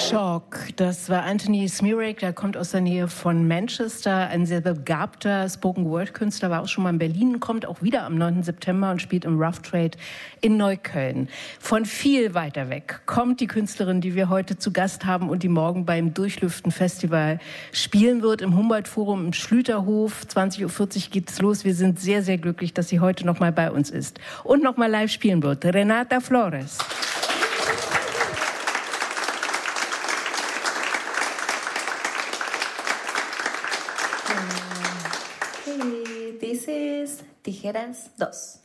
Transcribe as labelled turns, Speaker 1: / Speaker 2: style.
Speaker 1: Schock, das war Anthony Smirak, der kommt aus der Nähe von Manchester, ein sehr begabter Spoken-Word-Künstler, war auch schon mal in Berlin, kommt auch wieder am 9. September und spielt im Rough Trade in Neukölln. Von viel weiter weg kommt die Künstlerin, die wir heute zu Gast haben und die morgen beim Durchlüften-Festival spielen wird, im Humboldt-Forum im Schlüterhof. 20.40 Uhr geht's los. Wir sind sehr, sehr glücklich, dass sie heute noch mal bei uns ist und noch mal live spielen wird. Renata Flores.
Speaker 2: This is Tijeras 2.